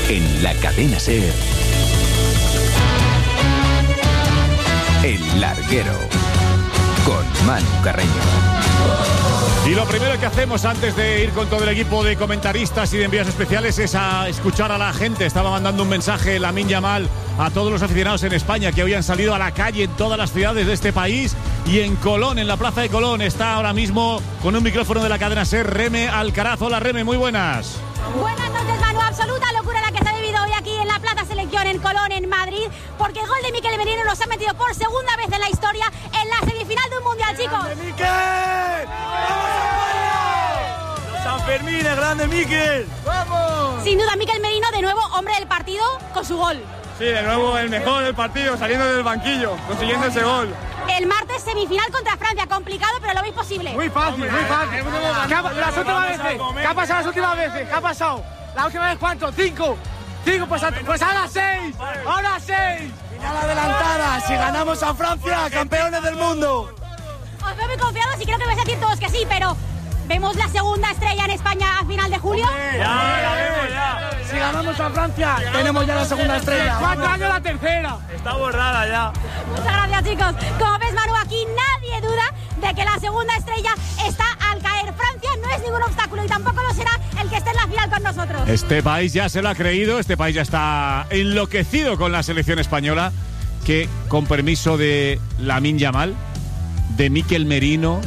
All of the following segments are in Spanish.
En la cadena SER, El Larguero, con Manu Carreño. Y lo primero que hacemos antes de ir con todo el equipo de comentaristas y de envíos especiales es a escuchar a la gente. Estaba mandando un mensaje Lamine Yamal a todos los aficionados en España que hoy han salido a la calle en todas las ciudades de este país. Y en Colón, en la plaza de Colón, está ahora mismo con un micrófono de la cadena SER Reme Alcaraz. Hola Reme, muy buenas. Buenas noches, Manu. Absoluta locura la que se ha vivido hoy aquí en la Plaza Selección en Colón, en Madrid, porque el gol de Mikel Merino nos ha metido por segunda vez en la historia en la semifinal de un mundial, chicos. ¡Grande, Mikel! ¡Vamos, España! ¡San Fermín, el grande Mikel! ¡Vamos! Sin duda, Mikel Merino, de nuevo hombre del partido con su gol. Sí, de nuevo el mejor del partido, saliendo del banquillo, consiguiendo ese gol. El martes semifinal contra Francia, complicado, pero lo veis posible. Muy fácil, muy fácil. Las últimas veces, ¿qué ha pasado las últimas veces? ¿Qué ha pasado? ¿La última vez cuánto? ¿5? Pues ahora 6. Ahora 6. Final adelantada. Si ganamos a Francia, campeones del mundo. Os veo muy confiados y creo que vais a decir todos que sí, pero ¿vemos la segunda estrella en España a final de julio? Ya la vemos ya. Si ganamos a Francia, tenemos ya la segunda estrella. 4 años la tercera. Está borrada ya. Muchas gracias, chicos. Como ves, Manu, aquí nadie duda de que la segunda estrella está al caer. Francia no es ningún obstáculo y tampoco lo será el que esté en la final con nosotros. Este país ya se lo ha creído, este país ya está enloquecido con la selección española, que con permiso de Lamine Yamal, de Mikel Merino,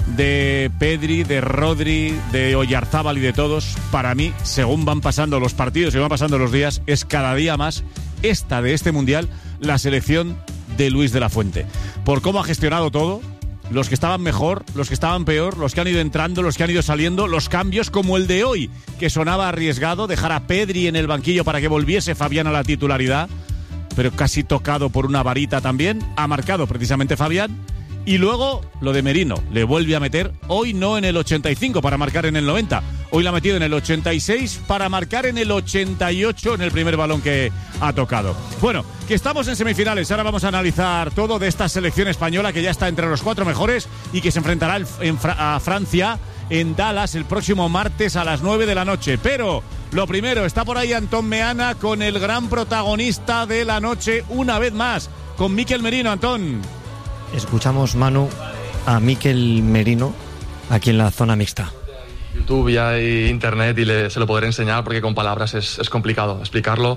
de Pedri, de Rodri, de Oyarzábal y de todos, para mí, según van pasando los partidos y van pasando los días, es cada día más esta de este mundial la selección de Luis de la Fuente. Por cómo ha gestionado todo, los que estaban mejor, los que estaban peor, los que han ido entrando, los que han ido saliendo, los cambios como el de hoy, que sonaba arriesgado, dejar a Pedri en el banquillo para que volviese Fabián a la titularidad, pero casi tocado por una varita también, ha marcado precisamente Fabián. Y luego lo de Merino, le vuelve a meter, hoy no en el 85 para marcar en el 90, hoy la ha metido en el 86 para marcar en el 88 en el primer balón que ha tocado. Bueno, que estamos en semifinales, ahora vamos a analizar todo de esta selección española que ya está entre los 4 mejores y que se enfrentará a Francia en Dallas el próximo martes a las 9 de la noche. Pero lo primero, está por ahí Antón Meana con el gran protagonista de la noche una vez más, con Mikel Merino. Antón. Escuchamos, Manu, a Mikel Merino aquí en la zona mixta. YouTube y hay internet y se lo podré enseñar porque con palabras es complicado explicarlo.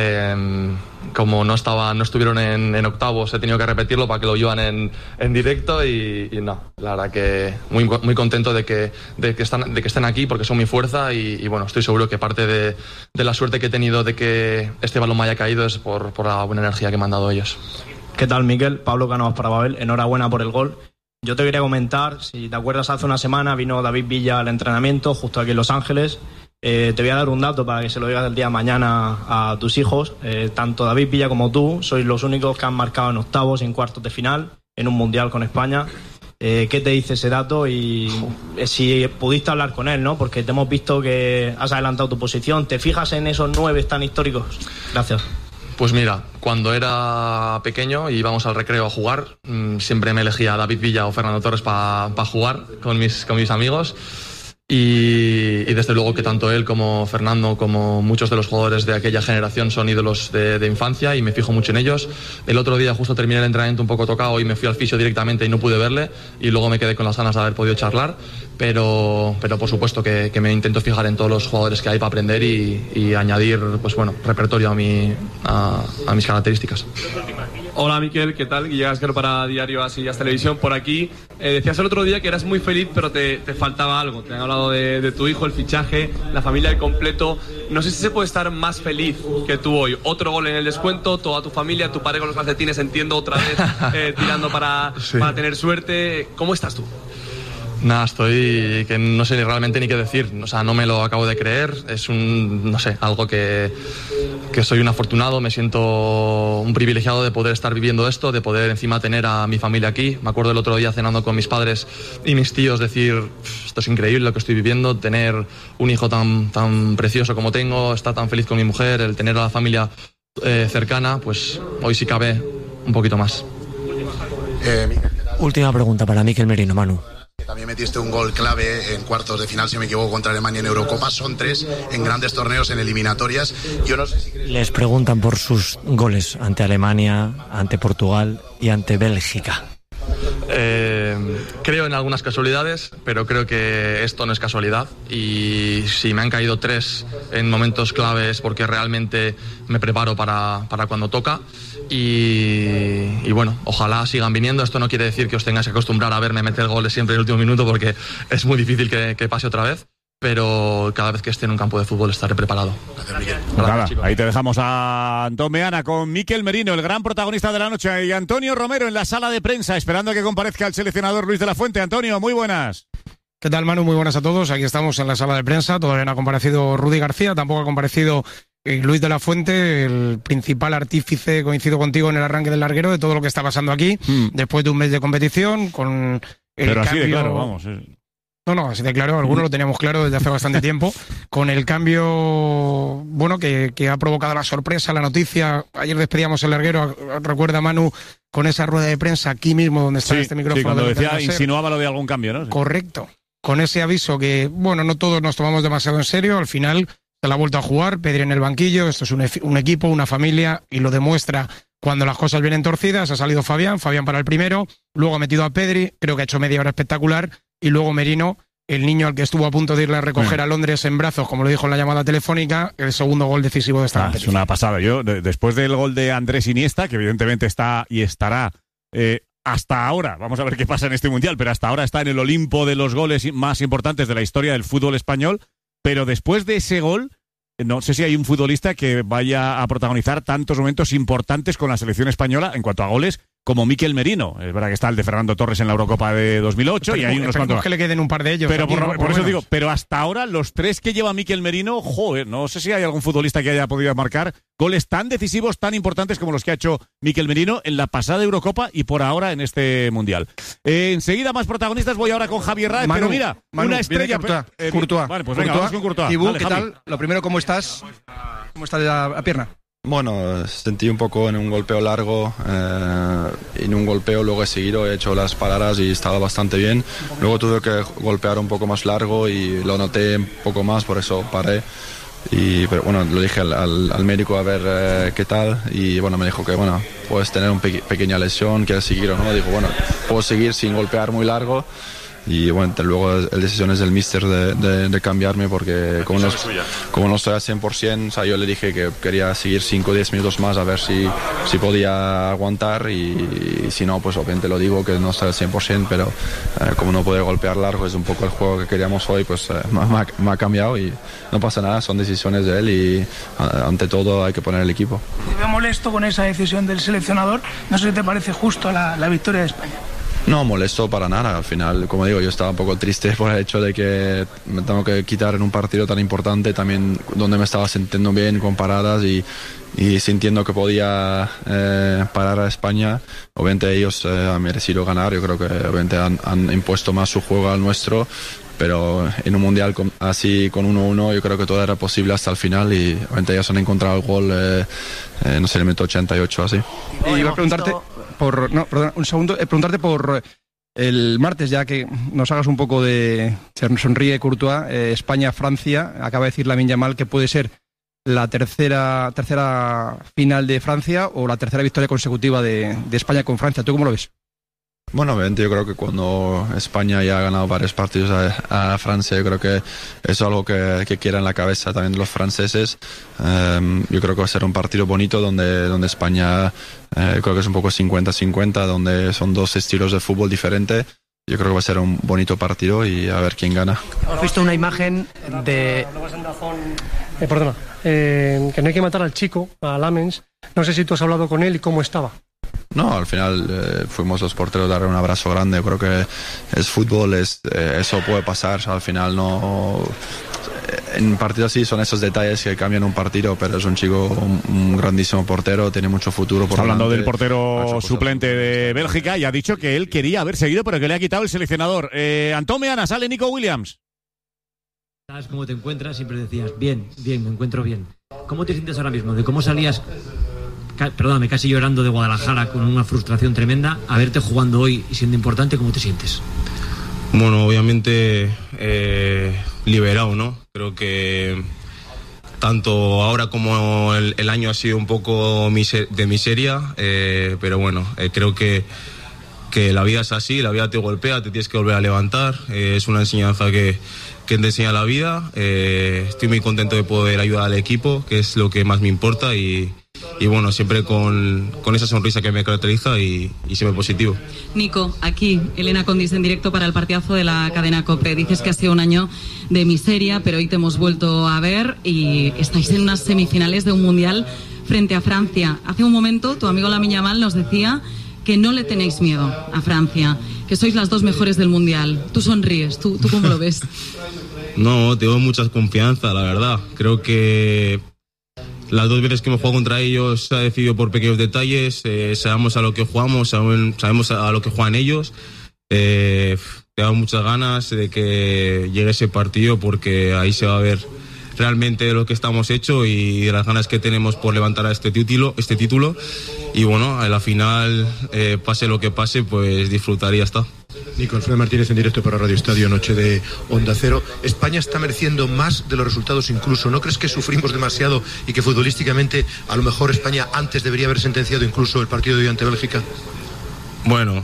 Como no estuvieron en octavos, he tenido que repetirlo para que lo oigan en directo y no, la verdad que muy contento de que estén aquí porque son mi fuerza y bueno, estoy seguro que parte de la suerte que he tenido de que este balón me haya caído es por la buena energía que me han dado ellos. ¿Qué tal, Mikel? Pablo Cánovas para Babel, enhorabuena por el gol. Yo te quería comentar, si te acuerdas, hace una semana vino David Villa al entrenamiento justo aquí en Los Ángeles. Te voy a dar un dato para que se lo digas el día de mañana a tus hijos. Tanto David Villa como tú sois los únicos que han marcado en octavos y en cuartos de final en un mundial con España. ¿Qué te dice ese dato? Y si pudiste hablar con él, ¿no? Porque te hemos visto que has adelantado tu posición. ¿Te fijas en esos 9 tan históricos? Gracias. Pues mira, cuando era pequeño y íbamos al recreo a jugar, siempre me elegía a David Villa o Fernando Torres para jugar con mis amigos. Y desde luego que tanto él como Fernando, como muchos de los jugadores de aquella generación son ídolos de infancia y me fijo mucho en ellos. El otro día justo terminé el entrenamiento un poco tocado y me fui al fisio directamente y no pude verle y luego me quedé con las ganas de haber podido charlar, pero por supuesto que me intento fijar en todos los jugadores que hay para aprender y añadir pues bueno, repertorio a mis características. Hola Mikel, ¿qué tal? Guille Gasquero para Diario As Televisión por aquí. Decías el otro día que eras muy feliz pero te faltaba algo. Te han hablado de tu hijo, el fichaje, la familia al completo. No sé si se puede estar más feliz que tú hoy. Otro gol en el descuento, toda tu familia, tu padre con los calcetines, entiendo, otra vez tirando para tener suerte. ¿Cómo estás tú? Nada, estoy que no sé realmente ni qué decir, o sea, no me lo acabo de creer, es algo que soy un afortunado, me siento un privilegiado de poder estar viviendo esto, de poder encima tener a mi familia aquí. Me acuerdo el otro día cenando con mis padres y mis tíos decir, esto es increíble lo que estoy viviendo, tener un hijo tan precioso como tengo, estar tan feliz con mi mujer, el tener a la familia cercana, pues hoy sí cabe un poquito más. Última pregunta para Mikel Merino, Manu. También metiste un gol clave en cuartos de final, si me equivoco, contra Alemania en Eurocopa. Son 3 en grandes torneos, en eliminatorias. Yo no sé si Les preguntan por sus goles ante Alemania, ante Portugal y ante Bélgica. Creo en algunas casualidades, pero creo que esto no es casualidad, y si me han caído 3 en momentos claves porque realmente me preparo para cuando toca, y bueno, ojalá sigan viniendo. Esto no quiere decir que os tengáis que acostumbrar a verme meter goles siempre en el último minuto, porque es muy difícil que pase otra vez, pero cada vez que esté en un campo de fútbol estaré preparado. Nada, ahí te dejamos a Antón Meana con Mikel Merino, el gran protagonista de la noche, y Antonio Romero en la sala de prensa, esperando a que comparezca el seleccionador Luis de la Fuente. Antonio, muy buenas. ¿Qué tal, Manu? Muy buenas a todos. Aquí estamos en la sala de prensa. Todavía no ha comparecido Rudy García, tampoco ha comparecido Luis de la Fuente, el principal artífice, coincido contigo, en el arranque del larguero de todo lo que está pasando aquí, después de un mes de competición, con el Pero cambio... así de claro, vamos. No, así de claro, algunos lo teníamos claro desde hace bastante tiempo, con el cambio, bueno, que ha provocado la sorpresa, la noticia. Ayer despedíamos el larguero, recuerda, Manu, con esa rueda de prensa aquí mismo donde está este micrófono. Sí, cuando decía, insinuaba lo de algún cambio, ¿no? Sí. Correcto. Con ese aviso que, bueno, no todos nos tomamos demasiado en serio, al final se la ha vuelto a jugar, Pedri en el banquillo, esto es un equipo, una familia, y lo demuestra cuando las cosas vienen torcidas. Ha salido Fabián para el primero, luego ha metido a Pedri, creo que ha hecho media hora espectacular, y luego Merino, el niño al que estuvo a punto de irle a recoger a Londres en brazos, como lo dijo en la llamada telefónica, el segundo gol decisivo de esta competición. Es una pasada. Yo, después del gol de Andrés Iniesta, que evidentemente está y estará hasta ahora, vamos a ver qué pasa en este Mundial, pero hasta ahora está en el Olimpo de los goles más importantes de la historia del fútbol español, pero después de ese gol, no sé si hay un futbolista que vaya a protagonizar tantos momentos importantes con la selección española en cuanto a goles como Mikel Merino. Es verdad que está el de Fernando Torres en la Eurocopa de 2008 y hay unos cuantos que le queden un par de ellos. Pero también, por eso digo, pero hasta ahora los 3 que lleva Mikel Merino, joder, no sé si hay algún futbolista que haya podido marcar goles tan decisivos, tan importantes como los que ha hecho Mikel Merino en la pasada Eurocopa y por ahora en este Mundial. Enseguida más protagonistas, voy ahora con Javier Raez, pero mira, una estrella... Courtois. Vale, pues venga, vamos con Courtois. Thibaut, Dale, ¿qué Javi. tal? Lo primero, ¿cómo estás? ¿Cómo está la pierna? Bueno, sentí un poco en un golpeo largo, en un golpeo luego he seguido, he hecho las paradas y estaba bastante bien. Luego tuve que golpear un poco más largo y lo noté un poco más, por eso paré. Pero bueno, lo dije al médico a ver qué tal, y bueno, me dijo que bueno, puedes tener una pequeña lesión, quieres seguir o no. Digo, bueno, puedo seguir sin golpear muy largo. Y bueno, luego la decisión es del míster de cambiarme, porque como no estoy al 100%, o sea, yo le dije que quería seguir 5 o 10 minutos más a ver si podía aguantar, y si no, pues obviamente lo digo que no estoy al 100%, pero como no puedo golpear largo, es un poco el juego que queríamos hoy, pues me ha cambiado y no pasa nada, son decisiones de él y ante todo hay que poner el equipo. Te veo molesto con esa decisión del seleccionador, no sé si te parece justo la victoria de España. No, molesto para nada. Al final, como digo, yo estaba un poco triste por el hecho de que me tengo que quitar en un partido tan importante, también donde me estaba sintiendo bien con paradas y sintiendo que podía parar a España. Obviamente ellos han merecido ganar, yo creo que obviamente han impuesto más su juego al nuestro, pero en un mundial así con 1-1 yo creo que todo era posible hasta el final, y obviamente ellos han encontrado el gol, no sé, el minuto 88 así. Y iba a preguntarte preguntarte por el martes, ya que nos hagas un poco de... Se sonríe Courtois, España-Francia, acaba de decir Lamine Yamal que puede ser la tercera final de Francia o la tercera victoria consecutiva de España con Francia. ¿Tú cómo lo ves? Bueno, obviamente yo creo que cuando España ya ha ganado varios partidos a Francia, yo creo que es algo que queda en la cabeza también de los franceses. Yo creo que va a ser un partido bonito donde España creo que es un poco 50-50, donde son dos estilos de fútbol diferentes. Yo creo que va a ser un bonito partido y a ver quién gana. Hemos visto una imagen de... que no hay que matar al chico, a Lamens. No sé si tú has hablado con él y cómo estaba. No, al final fuimos los porteros a darle un abrazo grande. Yo creo que es fútbol, eso puede pasar. Al final no... En partidos así son esos detalles que cambian un partido, pero es un chico, un grandísimo portero, tiene mucho futuro por delante. Hablando del portero suplente de Bélgica, y ha dicho que él quería haber seguido, pero que le ha quitado el seleccionador. Antón Meana, sale Nico Williams. ¿Sabes cómo te encuentras? Siempre decías, bien, me encuentro bien. ¿Cómo te sientes ahora mismo? ¿De cómo salías, perdóname, casi llorando de Guadalajara con una frustración tremenda, a verte jugando hoy y siendo importante? ¿Cómo te sientes? Bueno, obviamente liberado, ¿no? Creo que tanto ahora como el año ha sido un poco de miseria, pero bueno, creo que la vida es así, la vida te golpea, te tienes que volver a levantar, es una enseñanza que te enseña la vida. Estoy muy contento de poder ayudar al equipo, que es lo que más me importa, y bueno, siempre con esa sonrisa que me caracteriza y siempre positivo. Nico, aquí Elena Condis en directo para el partidazo de la cadena COPE. Dices que ha sido un año de miseria, pero hoy te hemos vuelto a ver y estáis en unas semifinales de un mundial frente a Francia. Hace un momento tu amigo Lamine Yamal nos decía que no le tenéis miedo a Francia, que sois las dos mejores del mundial. Tú sonríes, ¿tú cómo lo ves? No, tengo mucha confianza, la verdad. Creo que las dos veces que hemos jugado contra ellos se ha decidido por pequeños detalles. Sabemos a lo que jugamos, sabemos a lo que juegan ellos. Tengo muchas ganas de que llegue ese partido, porque ahí se va a ver realmente de lo que estamos hechos y de las ganas que tenemos por levantar a este título. Y bueno, a la final, pase lo que pase, pues disfrutar y ya está. Nico, Alfredo Martínez en directo para Radio Estadio, noche de Onda Cero. España está mereciendo más de los resultados incluso. ¿No crees que sufrimos demasiado y que futbolísticamente a lo mejor España antes debería haber sentenciado incluso el partido de hoy ante Bélgica? Bueno,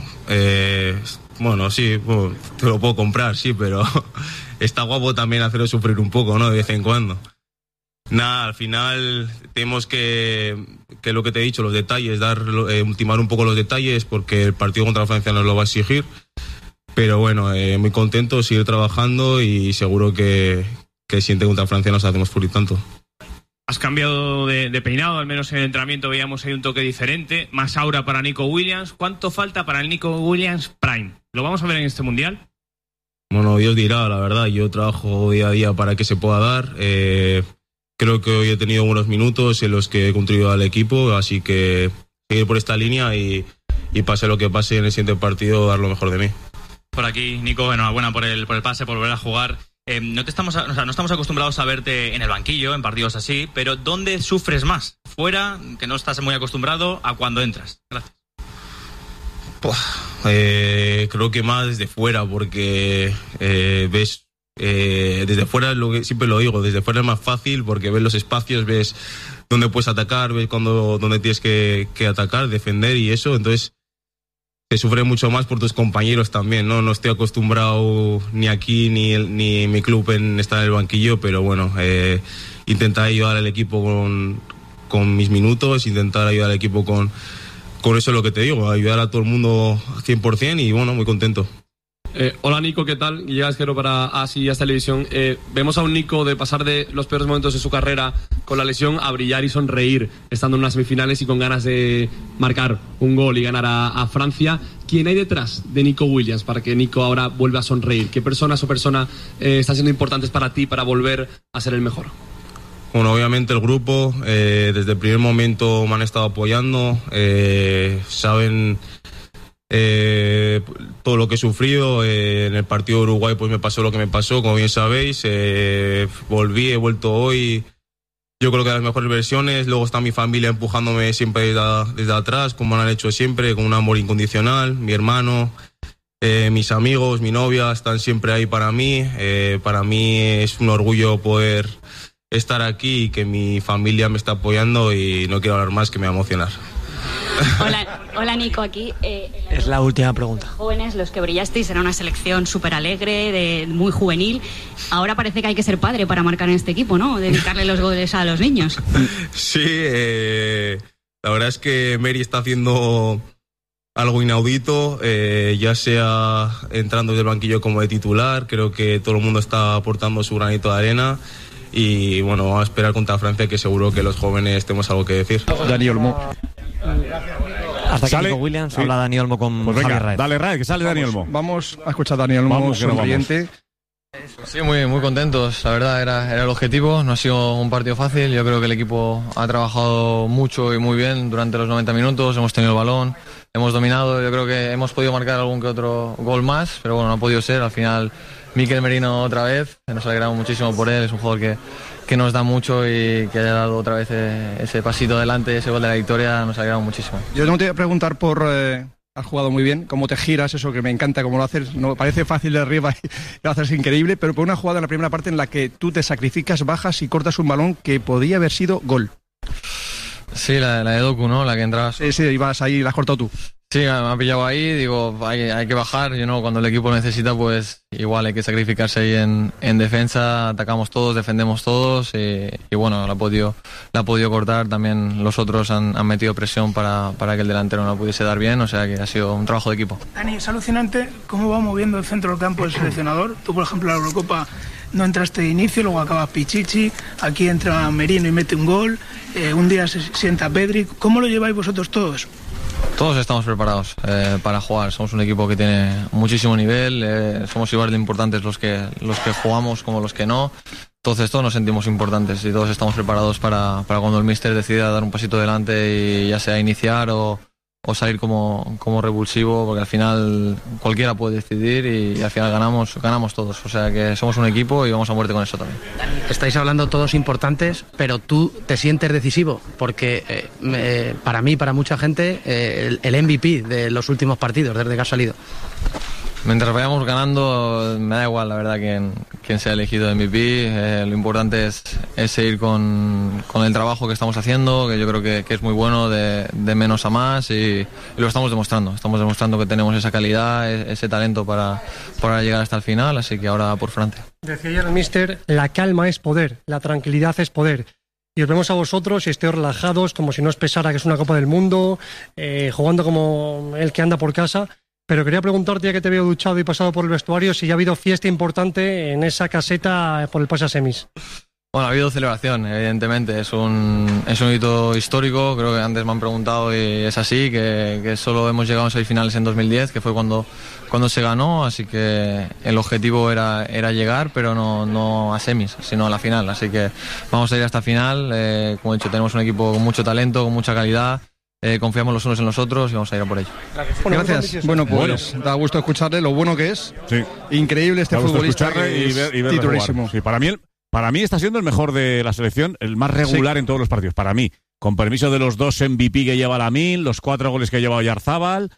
sí, te lo puedo comprar, sí, pero está guapo también hacerlo sufrir un poco, ¿no? De vez en cuando. Nada, al final tenemos que lo que te he dicho, los detalles, ultimar un poco los detalles, porque el partido contra Francia nos lo va a exigir. Pero bueno, muy contento, seguir trabajando y seguro que el siguiente contra Francia nos hacemos por tanto. Has cambiado de peinado, al menos en el entrenamiento veíamos ahí un toque diferente, más aura para Nico Williams. ¿Cuánto falta para el Nico Williams Prime? ¿Lo vamos a ver en este Mundial? Bueno, Dios dirá, la verdad. Yo trabajo día a día para que se pueda dar. Creo que hoy he tenido buenos minutos en los que he contribuido al equipo, así que seguir por esta línea y pase lo que pase en el siguiente partido, dar lo mejor de mí. Por aquí, Nico, enhorabuena por el pase, por volver a jugar. No estamos acostumbrados a verte en el banquillo, en partidos así, pero ¿dónde sufres más? ¿Fuera, que no estás muy acostumbrado, a cuando entras? Gracias. Creo que más desde fuera, porque ves... desde fuera, siempre lo digo, desde fuera es más fácil porque ves los espacios, ves dónde puedes atacar, ves dónde tienes que atacar, defender y eso, entonces se sufre mucho más por tus compañeros también, ¿no? No estoy acostumbrado ni aquí ni en mi club en estar en el banquillo, pero bueno, intentar ayudar al equipo con mis minutos, intentar ayudar al equipo con eso es lo que te digo, ayudar a todo el mundo 100% y bueno, muy contento. Hola Nico, ¿qué tal? Llega Esquero para Así Televisión. Vemos a un Nico de pasar de los peores momentos de su carrera con la lesión a brillar y sonreír, estando en unas semifinales y con ganas de marcar un gol y ganar a Francia. ¿Quién hay detrás de Nico Williams para que Nico ahora vuelva a sonreír? ¿Qué personas están siendo importantes para ti para volver a ser el mejor? Bueno, obviamente el grupo, desde el primer momento me han estado apoyando, saben... todo lo que he sufrido en el partido de Uruguay, pues me pasó lo que me pasó, como bien sabéis. He vuelto hoy, yo creo que las mejores versiones. Luego está mi familia empujándome siempre desde atrás, como lo han hecho siempre, con un amor incondicional. Mi hermano, mis amigos, mi novia están siempre ahí para mí. Para mí es un orgullo poder estar aquí y que mi familia me está apoyando, y no quiero hablar más, que me va a emocionar. Hola Nico, aquí es la última pregunta. Jóvenes, los que brillasteis, era una selección súper alegre, muy juvenil. Ahora parece que hay que ser padre para marcar en este equipo, ¿no? Dedicarle los goles a los niños. Sí, la verdad es que Mary está haciendo algo inaudito, ya sea entrando desde el banquillo como de titular. Creo que todo el mundo está aportando su granito de arena. Y bueno, vamos a esperar contra Francia, que seguro que los jóvenes tenemos algo que decir. Dani Olmo. Hasta que Nico Williams, habla Dani Olmo con Javier Raez. Dale, Raez, que sale Dani Olmo. Vamos a escuchar a Dani Olmo, sonriente. Sí, muy contentos, la verdad, era el objetivo. No ha sido un partido fácil. Yo creo que el equipo ha trabajado mucho y muy bien durante los 90 minutos. Hemos tenido el balón, hemos dominado. Yo creo que hemos podido marcar algún que otro gol más, pero bueno, no ha podido ser. Al final, Mikel Merino otra vez, nos alegramos muchísimo por él. Es un jugador que nos da mucho, y que haya dado otra vez ese pasito adelante, ese gol de la victoria, nos alegramos muchísimo. Yo no te voy a preguntar por has jugado muy bien, cómo te giras, eso que me encanta, cómo lo haces, no parece fácil de arriba y lo haces increíble, pero por una jugada en la primera parte en la que tú te sacrificas, bajas y cortas un balón que podía haber sido gol. Sí, la de Doku, ¿no? La que entrabas. Sí, ibas ahí, la has cortado tú. Sí, me ha pillado ahí, digo, hay que bajar, cuando el equipo necesita, pues igual hay que sacrificarse ahí en defensa, atacamos todos, defendemos todos y bueno, la ha podido cortar, también los otros han metido presión para que el delantero no la pudiese dar bien, o sea que ha sido un trabajo de equipo. Dani, es alucinante cómo va moviendo el centro del campo el seleccionador. Tú, por ejemplo, en la Eurocopa no entraste de inicio, luego acabas Pichichi, aquí entra Merino y mete un gol, un día se sienta Pedri. ¿Cómo lo lleváis vosotros todos? Todos estamos preparados para jugar, somos un equipo que tiene muchísimo nivel, somos igual de importantes los que jugamos como los que no, entonces todos nos sentimos importantes y todos estamos preparados para cuando el míster decida dar un pasito adelante y ya sea iniciar o salir como revulsivo, porque al final cualquiera puede decidir y al final ganamos todos, o sea que somos un equipo y vamos a muerte con eso también. Estáis hablando todos importantes, pero tú te sientes decisivo, porque para mí, para mucha gente, el MVP de los últimos partidos, desde que has salido. Mientras vayamos ganando, me da igual, la verdad, quién sea elegido MVP. Lo importante es seguir con el trabajo que estamos haciendo, que yo creo que es muy bueno, de menos a más, y lo estamos demostrando. Estamos demostrando que tenemos esa calidad, ese talento para llegar hasta el final, así que ahora por Francia. Decía ayer el míster, la calma es poder, la tranquilidad es poder. Y os vemos a vosotros y estéis relajados, como si no os pesara que es una Copa del Mundo, jugando como el que anda por casa. Pero quería preguntarte, ya que te veo duchado y pasado por el vestuario, si ya ha habido fiesta importante en esa caseta por el pase a semis. Bueno, ha habido celebración, evidentemente. Es un hito histórico, creo que antes me han preguntado y es así, que solo hemos llegado a semifinales en 2010, que fue cuando se ganó, así que el objetivo era llegar, pero no a semis, sino a la final. Así que vamos a ir hasta final. Como he dicho, tenemos un equipo con mucho talento, con mucha calidad. Confiamos los unos en los otros y vamos a ir a por ello. Gracias. Bueno, pues da gusto escucharle lo bueno que es. Sí. Increíble este futbolista y verlo titularísimo. Jugar. Sí, para mí está siendo el mejor de la selección, el más regular en todos los partidos. Para mí, con permiso de los 2 MVP que lleva Lamine, los 4 goles que ha llevado Yarzábal,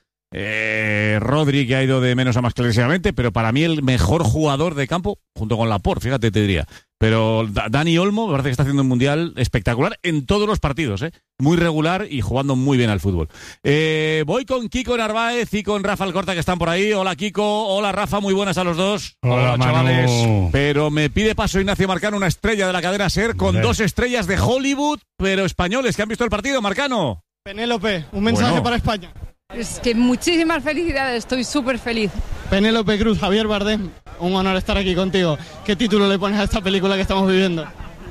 Rodri, que ha ido de menos a más clarísimamente, pero para mí el mejor jugador de campo, junto con Laporte, fíjate, te diría. Pero Dani Olmo me parece que está haciendo un mundial espectacular en todos los partidos, muy regular y jugando muy bien al fútbol. Voy con Kiko Narváez y con Rafa Alcorta, que están por ahí. Hola Kiko, hola Rafa, muy buenas a los dos. Hola chavales. Manu. Pero me pide paso Ignacio Marcano, una estrella de la cadena SER, con 2 estrellas de Hollywood, pero españoles que han visto el partido. Marcano. Penélope, un mensaje para España. Es que muchísimas felicidades, estoy súper feliz. Penélope Cruz, Javier Bardem, un honor estar aquí contigo. ¿Qué título le pones a esta película que estamos viviendo?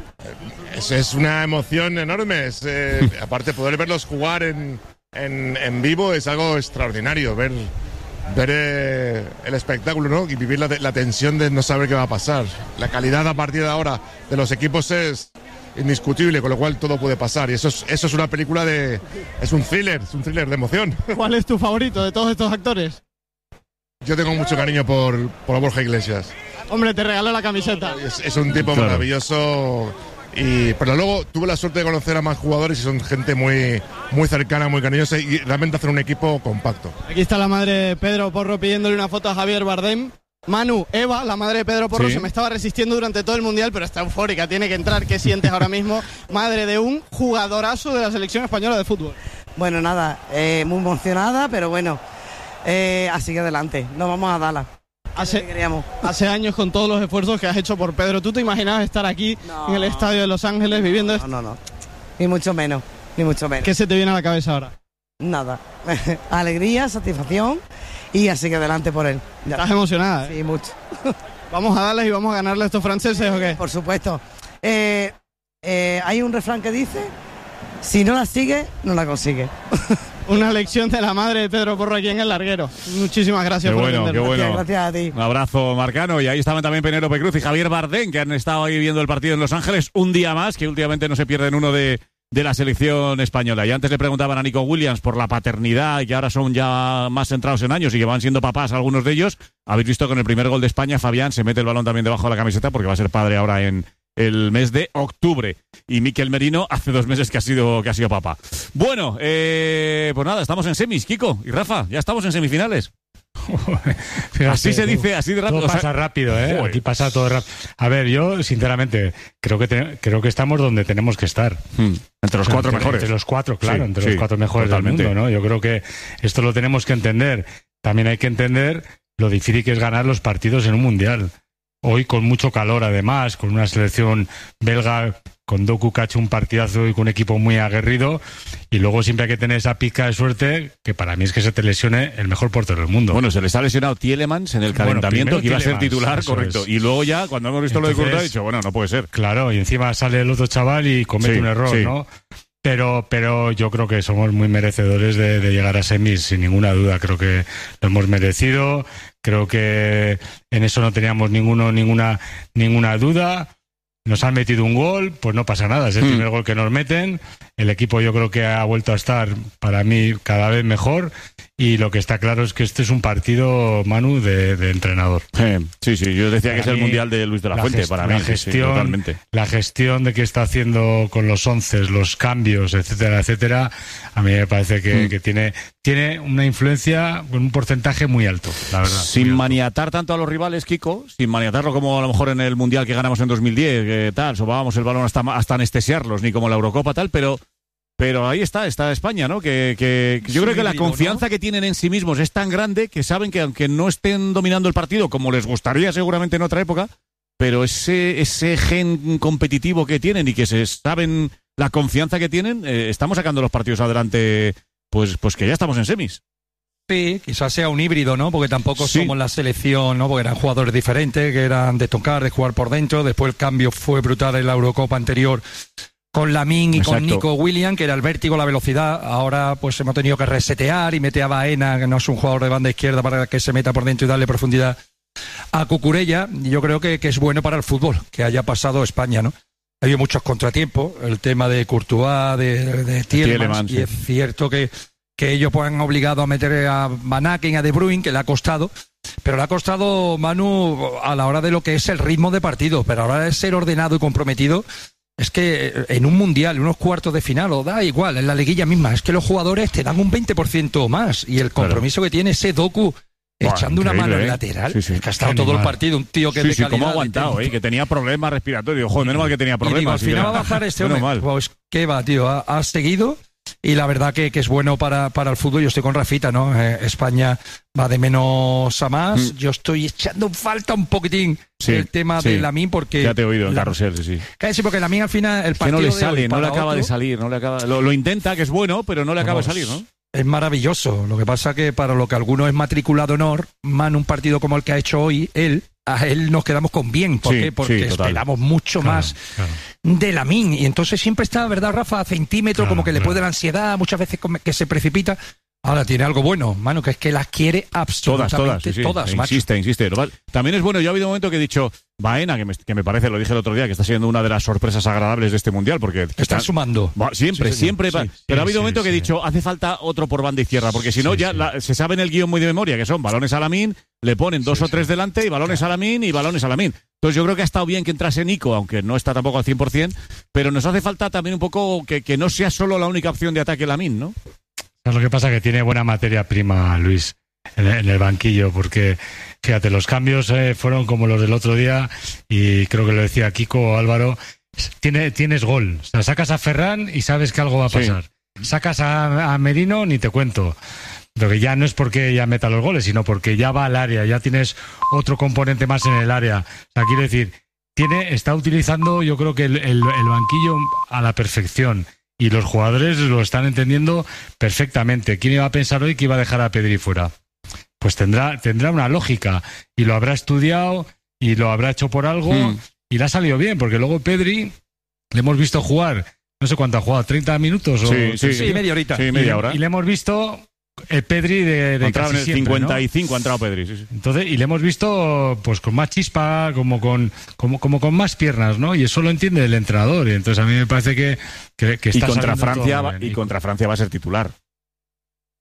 Es una emoción enorme. Aparte, poder verlos jugar en vivo es algo extraordinario. Ver el espectáculo, ¿no? Y vivir la tensión de no saber qué va a pasar. La calidad a partir de ahora de los equipos es indiscutible, con lo cual todo puede pasar. Y eso es una película es un thriller de emoción. ¿Cuál es tu favorito de todos estos actores? Yo tengo mucho cariño por Borja Iglesias. Hombre, te regalo la camiseta. Es un tipo maravilloso. Pero luego tuve la suerte de conocer a más jugadores y son gente muy, muy cercana, muy cariñosa y realmente hacen un equipo compacto. Aquí está la madre de Pedro Porro pidiéndole una foto a Javier Bardem. Manu, Eva, la madre de Pedro Porro, se me estaba resistiendo durante todo el Mundial, pero está eufórica, tiene que entrar. ¿Qué sientes ahora mismo? Madre de un jugadorazo de la selección española de fútbol. Bueno, nada, muy emocionada, pero bueno, así que adelante, nos vamos a darla. Hace años, con todos los esfuerzos que has hecho por Pedro, ¿tú te imaginabas estar aquí en el estadio de Los Ángeles viviendo esto? No, ni mucho menos. ¿Qué se te viene a la cabeza ahora? Nada, alegría, satisfacción y así que adelante por él. Ya. ¿Estás emocionada? Sí, mucho. ¿Vamos a darles y vamos a ganarle a estos franceses o qué? Por supuesto. Hay un refrán que dice, si no la sigue, no la consigue. Una lección de la madre de Pedro Porro aquí en El Larguero. Muchísimas gracias por atendernos. Qué bueno. Gracias a ti. Un abrazo, Marcano. Y ahí estaban también Penélope Cruz y Javier Bardem, que han estado ahí viendo el partido en Los Ángeles un día más, que últimamente no se pierden uno de la selección española. Y antes le preguntaban a Nico Williams por la paternidad y que ahora son ya más centrados en años y que van siendo papás algunos de ellos. Habéis visto que con el primer gol de España Fabián se mete el balón también debajo de la camiseta porque va a ser padre ahora en el mes de octubre. Y Mikel Merino hace 2 meses que ha sido papá. Bueno, pues nada, estamos en semis, Kiko y Rafa, ya estamos en semifinales. Fíjate, así se dice, así de rápido. Todo pasa rápido, ¿eh? Joder. Aquí pasa todo rápido. A ver, yo, sinceramente, creo que estamos donde tenemos que estar. Entre los 4 mejores. Entre los 4, claro, Sí, entre sí, los 4 mejores totalmente. del mundo, ¿no? Yo creo que esto lo tenemos que entender. También hay que entender lo difícil que es ganar los partidos en un mundial. Hoy con mucho calor, además, con una selección belga, con Doku que ha hecho un partidazo y con un equipo muy aguerrido, y luego siempre hay que tener esa pizca de suerte, que para mí es que se te lesione el mejor portero del mundo. Bueno, se les ha lesionado Tielemans en el calentamiento, primero que iba a ser Tielemans, titular, eso correcto. es. Y luego ya, cuando hemos visto lo de Entonces, Courtois, he dicho, bueno, no puede ser. Claro, y encima sale el otro chaval y comete Sí, un error, sí. ¿no? Pero yo creo que somos muy merecedores de llegar a semis, sin ninguna duda. Creo que lo hemos merecido. Creo que en eso no teníamos ninguna duda. Nos han metido un gol, pues no pasa nada. Es el primer gol que nos meten. El equipo yo creo que ha vuelto a estar, para mí, cada vez mejor. Y lo que está claro es que este es un partido, Manu, de entrenador. Sí, yo decía Para que es el mí, mundial de Luis de la Fuente, para mí. Sí, totalmente. La gestión de que está haciendo con los 11, los cambios, etcétera, a mí me parece que tiene una influencia con un porcentaje muy alto, la verdad. Sin maniatar tanto a los rivales, Kiko, sin maniatarlo como a lo mejor en el mundial que ganamos en 2010, que tal, sobábamos el balón hasta anestesiarlos, ni como la Eurocopa, tal, pero ahí está España, ¿no? Que yo creo que la confianza que tienen en sí mismos es tan grande que saben que aunque no estén dominando el partido como les gustaría seguramente en otra época, pero ese gen competitivo que tienen y que se saben la confianza que tienen, estamos sacando los partidos adelante, pues que ya estamos en semis. Sí, quizás sea un híbrido, ¿no? Porque tampoco somos la selección, ¿no? Porque eran jugadores diferentes, que eran de tocar, de jugar por dentro. Después el cambio fue brutal en la Eurocopa anterior con Lamine y con Nico Williams, que era el vértigo, la velocidad. Ahora pues hemos tenido que resetear y mete a Baena, que no es un jugador de banda izquierda, para que se meta por dentro y darle profundidad a Cucurella. Y yo creo que es bueno para el fútbol que haya pasado España, ¿no? Ha habido muchos contratiempos, el tema de Courtois, de Tielemans, y es cierto que ellos pues, han obligado a meter a Van Aken, a De Bruyne, que le ha costado, pero le ha costado, Manu, a la hora de lo que es el ritmo de partido, pero a la hora de ser ordenado y comprometido, es que en un mundial, en unos cuartos de final, o da igual, en la liguilla misma, es que los jugadores te dan un 20% más, y el compromiso que tiene ese Doku echando una mano en lateral, que ha estado todo el partido, un tío que es de calidad. Cómo ha aguantado, que tenía problemas respiratorios. Joder, menos mal que tenía problemas. Y digo, al final va a bajar este hombre. Pues qué va, tío, ha seguido. Y la verdad que es bueno para el fútbol. Yo estoy con Rafita, ¿no? España va de menos a más. Yo estoy echando falta un poquitín el tema de Lamine, porque... Ya te he oído, el carrusel, sí. Sí, porque Lamine al final, el partido que no le sale, de no le acaba de salir. Lo intenta, que es bueno, pero no le acaba de salir, ¿no? Es maravilloso. Lo que pasa que para lo que algunos es matrícula de honor, un partido como el que ha hecho hoy, a él nos quedamos con bien. ¿Por qué? Porque esperamos mucho más de Lamine. Y entonces siempre está, ¿verdad, Rafa? A centímetros, como que le puede la ansiedad, muchas veces que se precipita. Ahora tiene algo bueno, mano, que es que las quiere absolutamente todas. Insiste. También es bueno, yo ha habido un momento que he dicho, Baena, que me parece, lo dije el otro día, que está siendo una de las sorpresas agradables de este mundial, porque está sumando. Siempre. Pero ha habido un momento que he dicho, hace falta otro por banda izquierda, porque si no, se sabe en el guión muy de memoria, que son balones a Lamine, le ponen 2 o 3 delante, y balones a Lamine, y balones a Lamine. Entonces yo creo que ha estado bien que entrase Nico, aunque no está tampoco al 100%, pero nos hace falta también un poco que no sea solo la única opción de ataque Lamine, ¿no? Lo que pasa es que tiene buena materia prima, Luis, en el banquillo, porque, fíjate, los cambios fueron como los del otro día, y creo que lo decía Kiko o Álvaro, tienes gol. O sea, sacas a Ferran y sabes que algo va a pasar. Sacas a Merino, ni te cuento. Pero que ya no es porque ya meta los goles, sino porque ya va al área, ya tienes otro componente más en el área. O sea, quiero decir, está utilizando, yo creo que el banquillo a la perfección. Y los jugadores lo están entendiendo perfectamente. ¿Quién iba a pensar hoy que iba a dejar a Pedri fuera? Pues tendrá una lógica, y lo habrá estudiado y lo habrá hecho por algo, y le ha salido bien, porque luego Pedri le hemos visto jugar, no sé cuánto ha jugado, 30 minutos o media horita. Sí, media hora. Y le hemos visto el Pedri de casi en el siempre, 55 ¿no? ha entrado Pedri, sí. Entonces, y le hemos visto pues con más chispa, como con más piernas, ¿no? Y eso lo entiende el entrenador, y entonces a mí me parece que está contra Francia va a ser titular.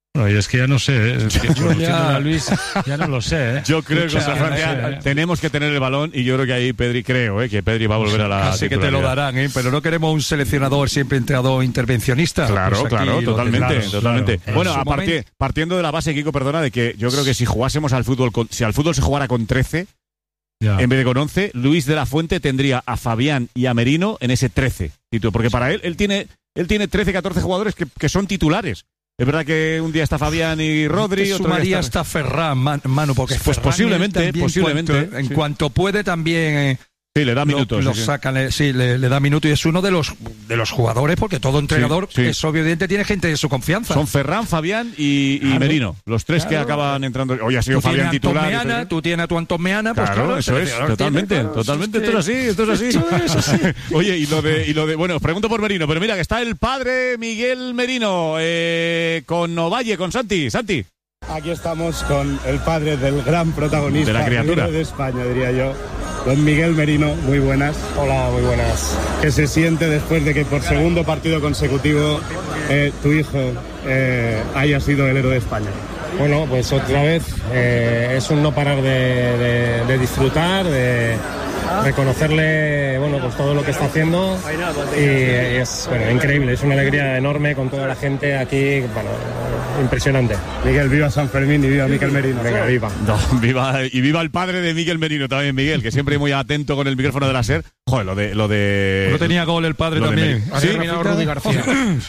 Bueno, y es que ya no sé, es que conociendo a Luis, ya no lo sé. Yo creo que contra Francia tenemos que tener el balón y yo creo que ahí Pedri, que Pedri va a volver a la Así que te lo darán, pero no queremos un seleccionador siempre entrenador intervencionista. Claro, Pues claro, aquí totalmente. Claro. Bueno, En su partiendo de la base, Kiko, perdona, de que yo creo que si jugásemos al fútbol, si al fútbol se jugara con 13, en vez de con 11, Luis de la Fuente tendría a Fabián y a Merino en ese 13. Porque para él tiene 13, 14 jugadores que son titulares. Es verdad que un día está Fabián y Rodri. Otro sumaría hasta Ferran, Manu, porque pues Ferran posiblemente. En cuanto puede también... Sí, le da minutos. Lo sacan, le da minutos y es uno de los jugadores, porque todo entrenador es obviamente tiene gente de su confianza. Son Ferran, Fabián y Merino, los tres que acaban entrando. Hoy ha sido Fabián titular. Tú tienes a tu Antón Meana, pues claro, eso es, totalmente. Esto es así. Oye, y lo de, bueno, os pregunto por Merino, pero mira que está el padre Miguel Merino con Ovalle, con Santi. Aquí estamos con el padre del gran protagonista de la criatura de España, diría yo. Don Miguel Merino, muy buenas. Hola, muy buenas. ¿Qué se siente después de que por segundo partido consecutivo tu hijo haya sido el héroe de España? Bueno, pues otra vez es un no parar de disfrutar, de reconocerle, bueno, pues todo lo que está haciendo y es increíble, es una alegría enorme con toda la gente aquí, impresionante. Miguel, viva San Fermín y viva Miguel Merino. Venga, viva. Viva el padre de Miguel Merino también, Miguel, que siempre muy atento con el micrófono de la SER. Joder, lo de no tenía gol el padre también. Ha terminado Rudy García.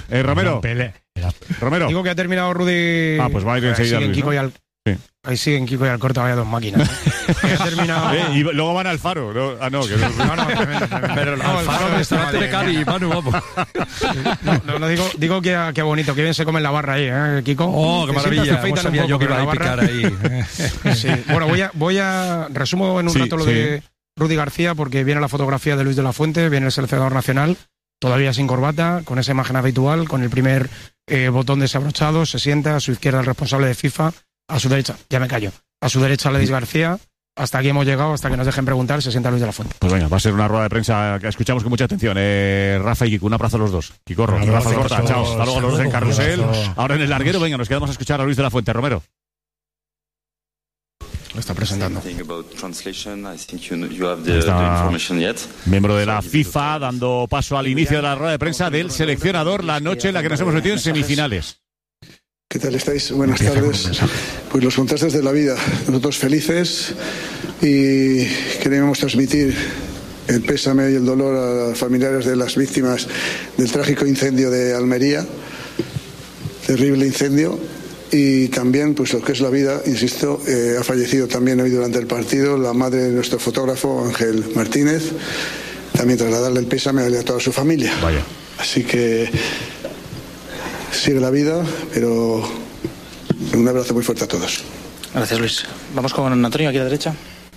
Romero. Digo que ha terminado Rudy. Pues va a ir enseguida Luis, ¿no? Ahí siguen Kiko y Alcorta, vaya dos máquinas. Ha terminado... y luego van al Faro. No, tremendo. Pero el Faro restaurante de Cádiz, Manu, vamos. No, digo que bonito, que bien se come en la barra ahí, Kiko. Oh, qué maravilla. No sabía yo que iba a picar ahí. Sí. Bueno, voy a resumo en un rato lo de Rudy García, porque viene la fotografía de Luis de la Fuente, viene el seleccionador nacional, todavía sin corbata, con esa imagen habitual, con el primer botón desabrochado, se sienta a su izquierda el responsable de FIFA, a su derecha, ya me callo, a su derecha Luis García. Hasta aquí hemos llegado, hasta que nos dejen preguntar, se sienta Luis de la Fuente. Pues venga, va a ser una rueda de prensa que escuchamos con mucha atención. Rafa y Kiko, un abrazo a los dos. Kikorro, Rafa Corta, chao. Hasta luego a los dos en Carrusel. Ahora en el larguero, venga, nos quedamos a escuchar a Luis de la Fuente. Romero. Lo está presentando. Miembro de la FIFA, dando paso al inicio de la rueda de prensa del seleccionador, la noche en la que nos hemos metido en semifinales. ¿Qué tal estáis? Buenas tardes. Pues los contrastes de la vida. Nosotros felices y queremos transmitir el pésame y el dolor a los familiares de las víctimas del trágico incendio de Almería. Terrible incendio. Y también, pues lo que es la vida, insisto, ha fallecido también hoy durante el partido la madre de nuestro fotógrafo Ángel Martínez. También trasladarle el pésame a toda su familia. Vaya. Así que sigue la vida, pero un abrazo muy fuerte a todos. Gracias, Luis. Vamos con Antonio, aquí a la derecha.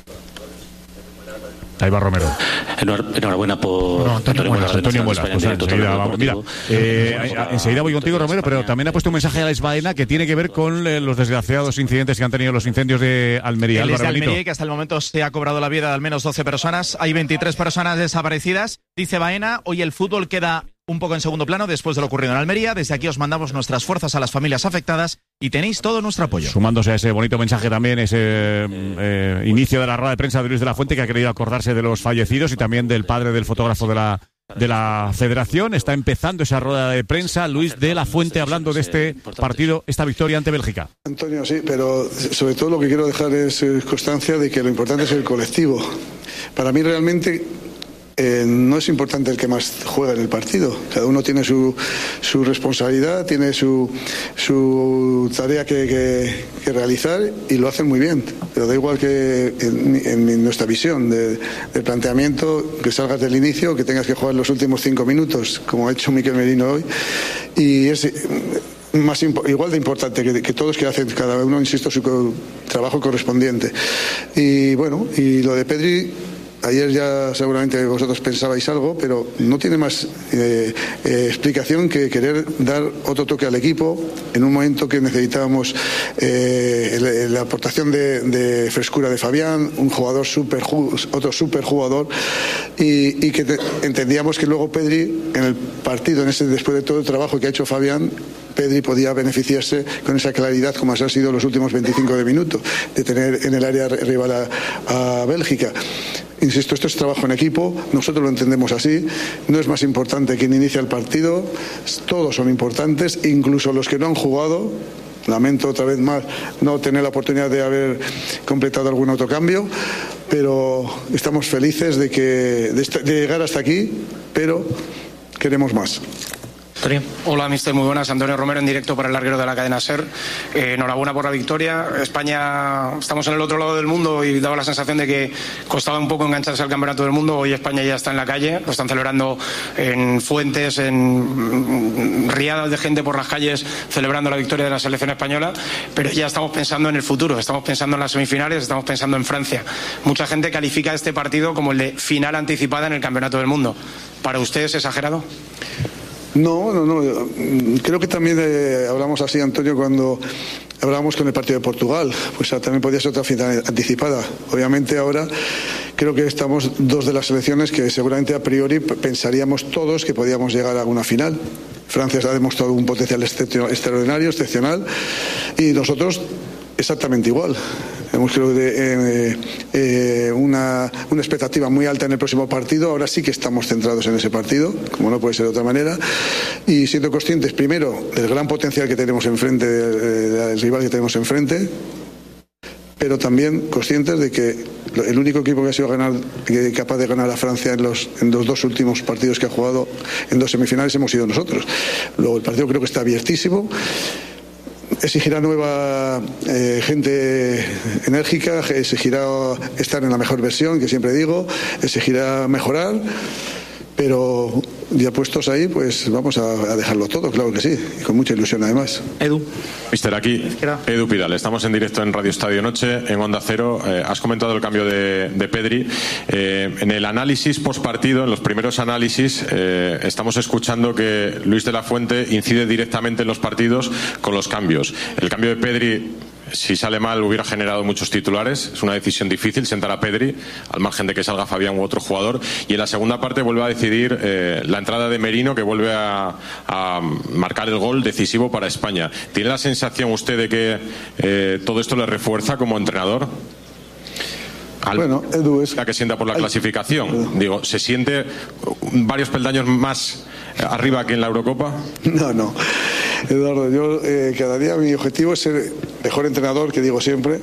Ahí va Romero. Enhorabuena por Antonio Muelas. Pues enseguida vamos. Mira, enseguida voy contigo, Romero, pero también ha puesto un mensaje a Alex Baena que tiene que ver con los desgraciados incidentes que han tenido los incendios de Almería. El de Almería, que hasta el momento se ha cobrado la vida de al menos 12 personas. Hay 23 personas desaparecidas. Dice Baena, hoy el fútbol queda un poco en segundo plano después de lo ocurrido en Almería. Desde aquí os mandamos nuestras fuerzas a las familias afectadas y tenéis todo nuestro apoyo. Sumándose a ese bonito mensaje también, ese inicio de la rueda de prensa de Luis de la Fuente, que ha querido acordarse de los fallecidos y también del padre del fotógrafo de la Federación. Está empezando esa rueda de prensa. Luis de la Fuente hablando de este partido, esta victoria ante Bélgica. Antonio, sí, pero sobre todo lo que quiero dejar es constancia de que lo importante es el colectivo. Para mí realmente no es importante el que más juega en el partido. Cada uno tiene su responsabilidad, tiene su tarea que realizar y lo hacen muy bien. Pero da igual que en nuestra visión del planteamiento, que salgas del inicio, que tengas que jugar los últimos 5 minutos, como ha hecho Miquel Merino hoy. Y es igual de importante que todos, que hacen cada uno, insisto, su trabajo correspondiente. Y bueno, y lo de Pedri, ayer ya seguramente vosotros pensabais algo, pero no tiene más explicación que querer dar otro toque al equipo en un momento que necesitábamos la aportación de frescura de Fabián, un jugador otro super jugador, y que entendíamos que luego Pedri en el partido, después de todo el trabajo que ha hecho Fabián, Pedri podía beneficiarse con esa claridad como ha sido los últimos 25 de minutos, de tener en el área rival a Bélgica. Insisto, esto es trabajo en equipo, nosotros lo entendemos así, no es más importante quién inicia el partido, todos son importantes, incluso los que no han jugado. Lamento otra vez más no tener la oportunidad de haber completado algún otro cambio, pero estamos felices de llegar hasta aquí, pero queremos más. Hola, mister, muy buenas. Antonio Romero en directo para el larguero de la cadena SER. Enhorabuena por la victoria. España, estamos en el otro lado del mundo y daba la sensación de que costaba un poco engancharse al campeonato del mundo. Hoy España ya está en la calle, lo están celebrando en fuentes, en riadas de gente por las calles celebrando la victoria de la selección española, pero ya estamos pensando en el futuro, estamos pensando en las semifinales, estamos pensando en Francia. Mucha gente califica este partido como el de final anticipada en el campeonato del mundo. ¿Para usted es exagerado? No. Creo que también hablamos así, Antonio, cuando hablábamos con el partido de Portugal. Pues también podía ser otra final anticipada. Obviamente ahora creo que estamos dos de las selecciones que seguramente a priori pensaríamos todos que podíamos llegar a una final. Francia ha demostrado un potencial extraordinario, excepcional, y nosotros exactamente igual. Hemos creo una expectativa muy alta en el próximo partido. Ahora sí que estamos centrados en ese partido, como no puede ser de otra manera, y siendo conscientes primero del gran potencial que tenemos enfrente, del rival que tenemos enfrente, pero también conscientes de que el único equipo que ha sido capaz de ganar a Francia en los dos últimos partidos que ha jugado en dos semifinales hemos sido nosotros. Luego el partido creo que está abiertísimo. Exigirá nueva gente enérgica, exigirá estar en la mejor versión, que siempre digo, exigirá mejorar, pero ya puestos ahí, pues vamos a dejarlo todo, claro que sí, y con mucha ilusión además. Edu. Mister, aquí Edu Pidal, estamos en directo en Radio Estadio Noche, en Onda Cero. Has comentado el cambio de Pedri. En el análisis postpartido, en los primeros análisis, estamos escuchando que Luis de la Fuente incide directamente en los partidos con los cambios. El cambio de Pedri, si sale mal, hubiera generado muchos titulares. Es una decisión difícil sentar a Pedri, al margen de que salga Fabián u otro jugador. Y en la segunda parte vuelve a decidir la entrada de Merino, que vuelve a marcar el gol decisivo para España. ¿Tiene la sensación usted de que todo esto le refuerza como entrenador? Bueno, Edu, es la que sienta por la clasificación. Digo, ¿se siente varios peldaños más arriba que en la Eurocopa? No. Eduardo, yo cada día mi objetivo es ser mejor entrenador, que digo siempre,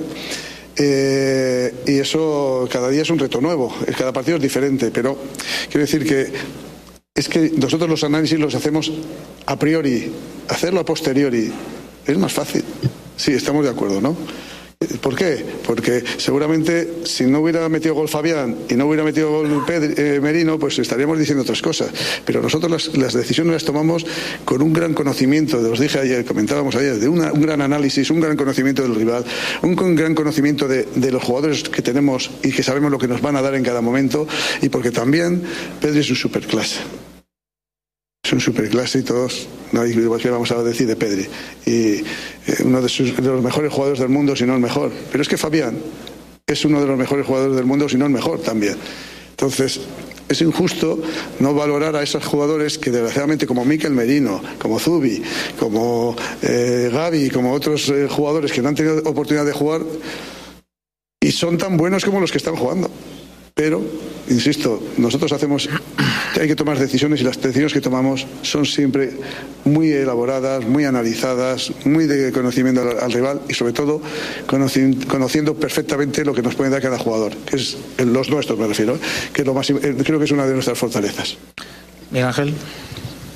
y eso cada día es un reto nuevo, cada partido es diferente, pero quiero decir que es que nosotros los análisis los hacemos a priori, hacerlo a posteriori es más fácil. Sí, estamos de acuerdo, ¿no? ¿Por qué? Porque seguramente si no hubiera metido gol Fabián y no hubiera metido gol Merino, pues estaríamos diciendo otras cosas. Pero nosotros las decisiones las tomamos con un gran conocimiento, os dije ayer, comentábamos ayer, de un gran análisis, un gran conocimiento del rival, un gran conocimiento de los jugadores que tenemos y que sabemos lo que nos van a dar en cada momento, y porque también Pedri es un superclase. Es un superclase y todos, no hay igual que vamos a decir de Pedri, y uno de los mejores jugadores del mundo, si no el mejor. Pero es que Fabián es uno de los mejores jugadores del mundo, si no el mejor también. Entonces es injusto no valorar a esos jugadores que desgraciadamente, como Mikel Merino, como Zubi, como Gavi, como otros jugadores que no han tenido oportunidad de jugar y son tan buenos como los que están jugando. Pero, insisto, nosotros hay que tomar decisiones, y las decisiones que tomamos son siempre muy elaboradas, muy analizadas, muy de conocimiento al rival, y sobre todo conociendo perfectamente lo que nos puede dar cada jugador, que es los nuestros, me refiero, que es lo más, creo que es una de nuestras fortalezas. Miguel Ángel.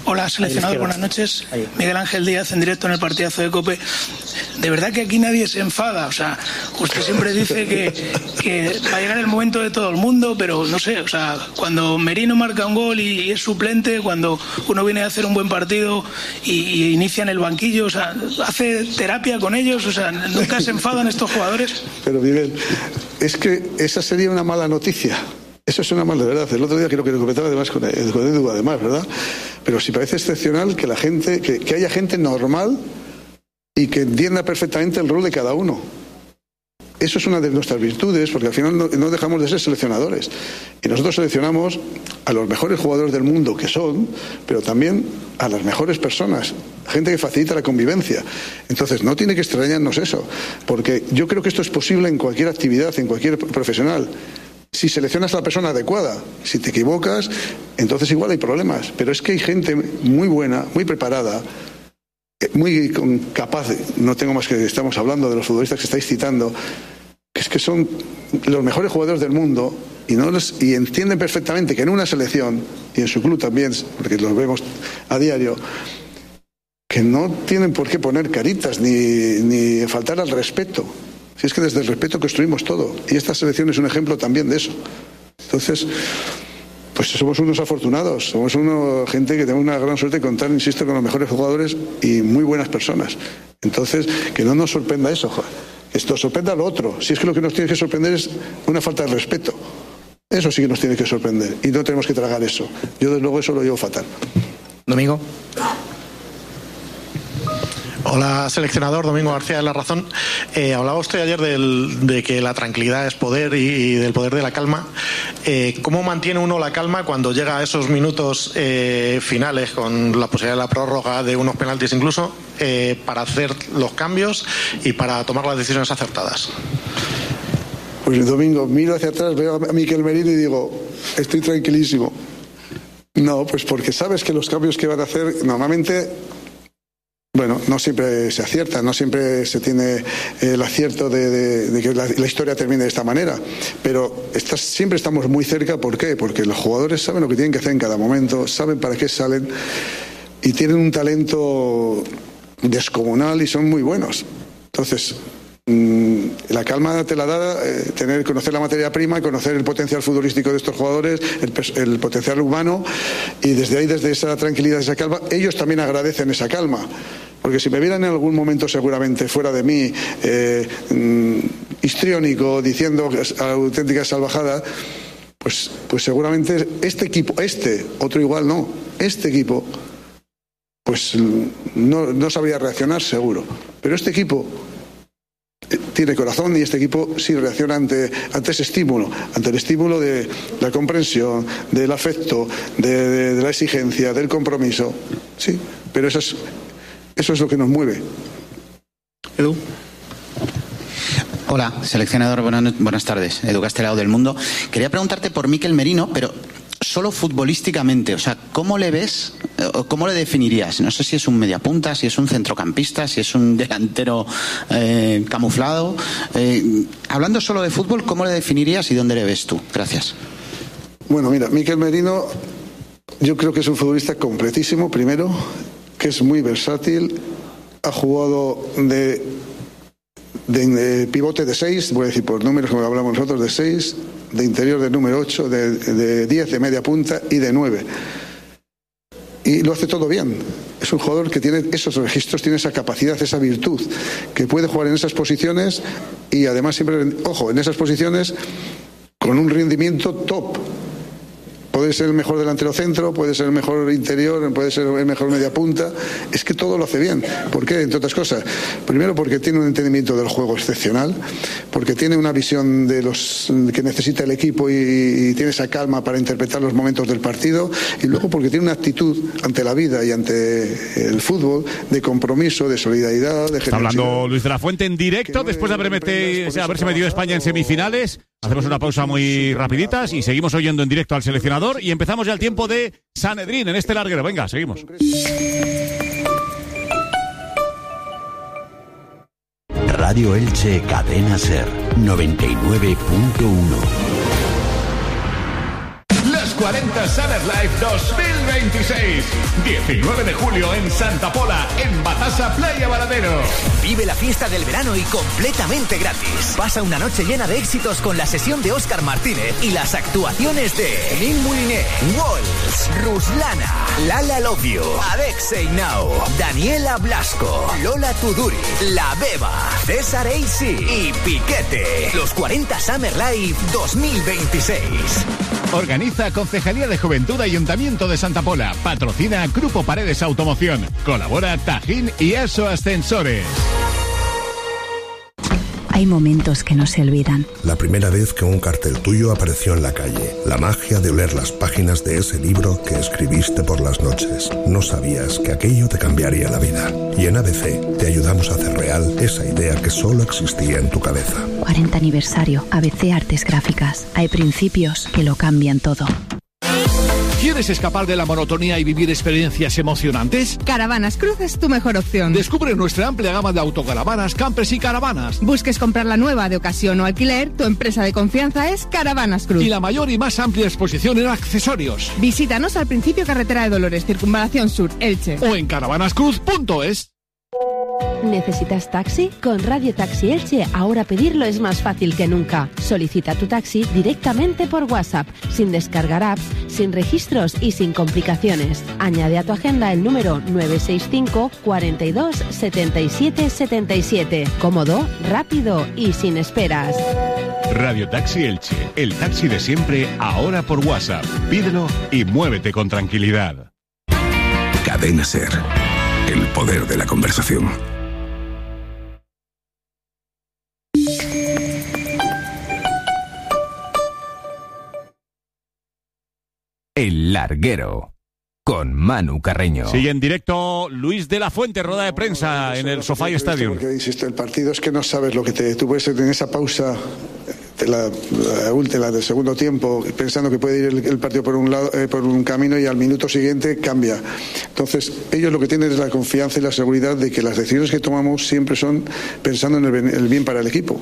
Hola, seleccionador, buenas noches. Miguel Ángel Díaz, en directo en el partidazo de COPE. De verdad que aquí nadie se enfada. O sea, usted siempre dice que va a llegar el momento de todo el mundo, pero no sé, o sea, cuando Merino marca un gol y es suplente, cuando uno viene a hacer un buen partido y inicia en el banquillo, o sea, hace terapia con ellos, o sea, nunca se enfadan estos jugadores. Pero Miguel, es que esa sería una mala noticia. Eso es una mala verdad. El otro día creo que lo comentaba además con Edu, además, ¿verdad? Pero sí parece excepcional que la gente, que haya gente normal y que entienda perfectamente el rol de cada uno. Eso es una de nuestras virtudes, porque al final no dejamos de ser seleccionadores. Y nosotros seleccionamos a los mejores jugadores del mundo que son, pero también a las mejores personas, gente que facilita la convivencia. Entonces no tiene que extrañarnos eso, porque yo creo que esto es posible en cualquier actividad, en cualquier profesional. Si seleccionas a la persona adecuada, si te equivocas, entonces igual hay problemas. Pero es que hay gente muy buena, muy preparada, muy capaz. No tengo más que estamos hablando de los futbolistas que estáis citando, que es que son los mejores jugadores del mundo y entienden perfectamente que en una selección y en su club también, porque los vemos a diario, que no tienen por qué poner caritas ni faltar al respeto. Si es que desde el respeto construimos todo. Y esta selección es un ejemplo también de eso. Entonces, pues somos unos afortunados. Somos gente que tenemos una gran suerte de contar, insisto, con los mejores jugadores y muy buenas personas. Entonces, que no nos sorprenda eso, joder. Esto sorprenda lo otro. Si es que lo que nos tiene que sorprender es una falta de respeto. Eso sí que nos tiene que sorprender. Y no tenemos que tragar eso. Yo, desde luego, eso lo llevo fatal. Domingo. Hola, seleccionador, Domingo García de La Razón. Hablaba usted ayer de que la tranquilidad es poder y del poder de la calma. ¿Cómo mantiene uno la calma cuando llega a esos minutos finales, con la posibilidad de la prórroga, de unos penaltis incluso, para hacer los cambios y para tomar las decisiones acertadas? Pues Domingo, miro hacia atrás, veo a Miquel Merino y digo, estoy tranquilísimo. No, pues porque sabes que los cambios que van a hacer normalmente... Bueno, no siempre se acierta, no siempre se tiene el acierto de que la historia termine de esta manera, pero siempre estamos muy cerca. ¿Por qué? Porque los jugadores saben lo que tienen que hacer en cada momento, saben para qué salen y tienen un talento descomunal y son muy buenos. Entonces, la calma te la da conocer la materia prima y conocer el potencial futbolístico de estos jugadores, el potencial humano, y desde ahí, desde esa tranquilidad, esa calma, ellos también agradecen esa calma. Porque si me vieran en algún momento seguramente fuera de mí, histriónico, diciendo auténticas salvajadas, pues seguramente este equipo, otro igual no, este equipo, pues no sabría reaccionar seguro. Pero este equipo tiene corazón y este equipo sí reacciona ante ese estímulo, ante el estímulo de la comprensión, del afecto, de la exigencia, del compromiso. Sí, pero eso es lo que nos mueve. Edu. Hola, seleccionador, buenas tardes. Edu Castelao del Mundo. Quería preguntarte por Miquel Merino, pero solo futbolísticamente. O sea, ¿cómo le ves? ¿Cómo le definirías? No sé si es un mediapunta, si es un centrocampista, si es un delantero camuflado. Hablando solo de fútbol, ¿cómo le definirías y dónde le ves tú? Gracias. Bueno, mira, Miquel Merino, yo creo que es un futbolista completísimo, primero, que es muy versátil, ha jugado de pivote de 6, voy a decir por números como hablamos nosotros, de 6, de interior de número 8, de 10, de media punta y de 9. Y lo hace todo bien. Es un jugador que tiene esos registros, tiene esa capacidad, esa virtud, que puede jugar en esas posiciones y además siempre, ojo, en esas posiciones con un rendimiento top. Puede ser el mejor delantero centro, puede ser el mejor interior, puede ser el mejor media punta. Es que todo lo hace bien. ¿Por qué? Entre otras cosas. Primero porque tiene un entendimiento del juego excepcional, porque tiene una visión de los que necesita el equipo y tiene esa calma para interpretar los momentos del partido, y luego porque tiene una actitud ante la vida y ante el fútbol de compromiso, de solidaridad, de generosidad. Está hablando Luis de la Fuente en directo después de haberse metido España en semifinales. Hacemos una pausa muy rapiditas y seguimos oyendo en directo al seleccionador y empezamos ya el tiempo de Sanedrín en este larguero. Venga, seguimos. Radio Elche Cadena SER 99.1. 40 Summer Life 2026. 19 de julio en Santa Pola, en Batasa, Playa Varadero. Vive la fiesta del verano y completamente gratis. Pasa una noche llena de éxitos con la sesión de Óscar Martínez y las actuaciones de Emil Mouliné, Walls, Ruslana, Lala Love You, Adexei Now, Daniela Blasco, Lola Tuduri, La Beba, César Eisi y Piquete. Los 40 Summer Life 2026. Organiza Concejalía de Juventud Ayuntamiento de Santa Pola. Patrocina Grupo Paredes Automoción. Colabora Tajín y ESO Ascensores. Hay momentos que no se olvidan. La primera vez que un cartel tuyo apareció en la calle. La magia de oler las páginas de ese libro que escribiste por las noches. No sabías que aquello te cambiaría la vida. Y en ABC te ayudamos a hacer real esa idea que solo existía en tu cabeza. 40 aniversario. ABC Artes Gráficas. Hay principios que lo cambian todo. ¿Quieres escapar de la monotonía y vivir experiencias emocionantes? Caravanas Cruz es tu mejor opción. Descubre nuestra amplia gama de autocaravanas, campers y caravanas. Busques comprar la nueva de ocasión o alquiler, tu empresa de confianza es Caravanas Cruz. Y la mayor y más amplia exposición en accesorios. Visítanos al principio Carretera de Dolores, Circunvalación Sur, Elche. O en caravanascruz.es. ¿Necesitas taxi? Con Radio Taxi Elche ahora pedirlo es más fácil que nunca. Solicita tu taxi directamente por WhatsApp, sin descargar apps, sin registros y sin complicaciones. Añade a tu agenda el número 965 42 77 77. Cómodo, rápido y sin esperas. Radio Taxi Elche, el taxi de siempre, ahora por WhatsApp. Pídelo y muévete con tranquilidad. Cadena SER. El poder de la conversación. El Larguero, con Manu Carreño. Sigue en directo Luis de la Fuente, rueda de prensa en el SoFi Stadium. Porque, insisto, el partido es que no sabes lo que tú puedes en esa pausa de la última del segundo tiempo, pensando que puede ir el partido por un lado, por un camino, y al minuto siguiente cambia. Entonces, ellos lo que tienen es la confianza y la seguridad de que las decisiones que tomamos siempre son pensando en el bien para el equipo.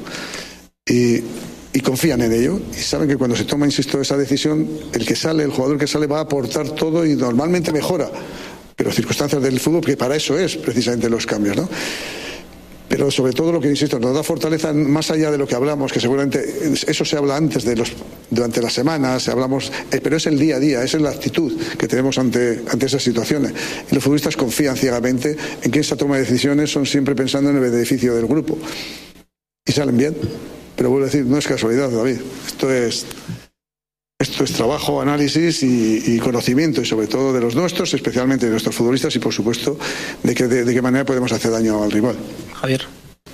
Y confían en ello y saben que cuando se toma, insisto, esa decisión, el jugador que sale va a aportar todo y normalmente mejora, pero circunstancias del fútbol, que para eso es precisamente los cambios, ¿no? Pero sobre todo lo que, insisto, nos da fortaleza más allá de lo que hablamos, que seguramente eso se habla antes durante las semanas, pero es el día a día, esa es la actitud que tenemos ante esas situaciones. Y los futbolistas confían ciegamente en que esa toma de decisiones son siempre pensando en el beneficio del grupo y salen bien. Pero vuelvo a decir, no es casualidad, David. Esto es trabajo, análisis y conocimiento, y sobre todo de los nuestros, especialmente de nuestros futbolistas, y por supuesto de qué manera podemos hacer daño al rival. Javier.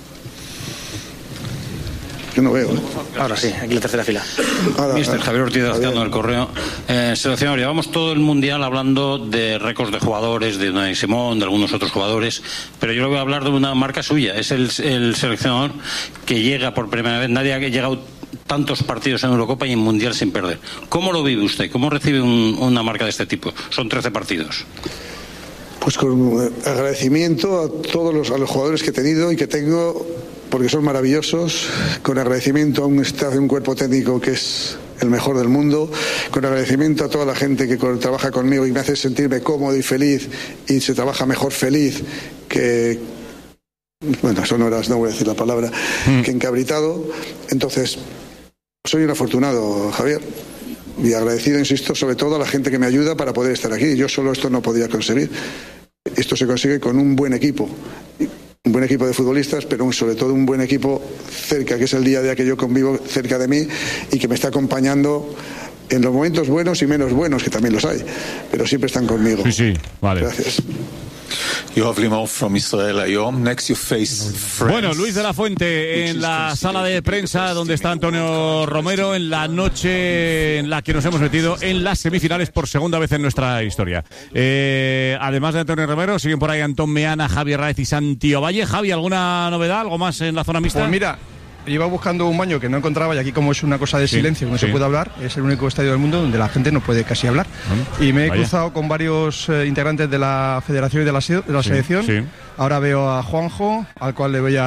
Yo no veo. Ahora sí, aquí en la tercera fila. Mister Javier Ortiz, Gastando el Correo. Seleccionador, llevamos todo el mundial hablando de récords de jugadores, de Unai Simón, de algunos otros jugadores, pero yo le voy a hablar de una marca suya. Es el seleccionador que llega por primera vez. Nadie ha llegado tantos partidos en Eurocopa y en Mundial sin perder. ¿Cómo lo vive usted? ¿Cómo recibe una marca de este tipo? Son 13 partidos. Pues con agradecimiento a todos los jugadores que he tenido y que tengo, porque son maravillosos, con agradecimiento a un cuerpo técnico que es el mejor del mundo, con agradecimiento a toda la gente que trabaja conmigo y me hace sentirme cómodo y feliz, y se trabaja mejor feliz que, bueno, sonoras, no voy a decir la palabra, que encabritado. Entonces, soy un afortunado, Javier, y agradecido, insisto, sobre todo a la gente que me ayuda para poder estar aquí. Yo solo esto no podía conseguir. Esto se consigue con un buen equipo de futbolistas, pero sobre todo un buen equipo cerca, que es el día a día que yo convivo cerca de mí y que me está acompañando en los momentos buenos y menos buenos, que también los hay, pero siempre están conmigo. Sí, vale. Gracias. Bueno, Luis de la Fuente en la sala de prensa donde está Antonio Romero en la noche en la que nos hemos metido en las semifinales por segunda vez en nuestra historia. Además de Antonio Romero, siguen por ahí Antón Meana, Javier Raez y Santi Ovalle. Javi, ¿alguna novedad? ¿Algo más en la zona mixta? Pues mira, iba buscando un baño que no encontraba, y aquí, como es una cosa de silencio, no se puede hablar, es el único estadio del mundo donde la gente no puede casi hablar. Y me he cruzado con varios integrantes de la federación y de la selección. Ahora veo a Juanjo, al cual le voy a